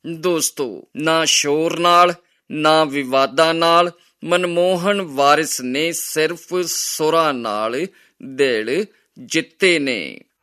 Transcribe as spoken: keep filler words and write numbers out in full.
ਦੋਸਤੋ, ਨਾ ਸ਼ੋਰ ਨਾਲ ਨਾ ਵਿਵਾਦਾਂ ਨਾਲ ਮਨਮੋਹਨ ਵਾਰਿਸ ਨੇ ਸਿਰਫ ਸੁਰਾਂ ਨਾਲ ਦਿਲ ਜਿੱਤੇ ਨੇ।